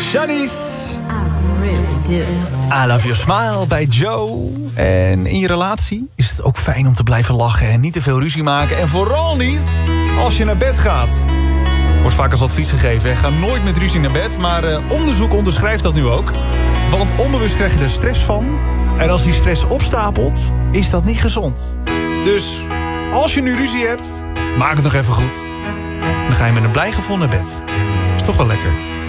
Shanice. I Love Your Smile bij Joe. En in je relatie is het ook fijn om te blijven lachen en niet te veel ruzie maken. En vooral niet als je naar bed gaat. Wordt vaak als advies gegeven, hè? Ga nooit met ruzie naar bed. Maar onderzoek onderschrijft dat nu ook. Want onbewust krijg je er stress van. En als die stress opstapelt, is dat niet gezond. Dus als je nu ruzie hebt, maak het nog even goed. Dan ga je met een blij gevoel naar bed. Is toch wel lekker.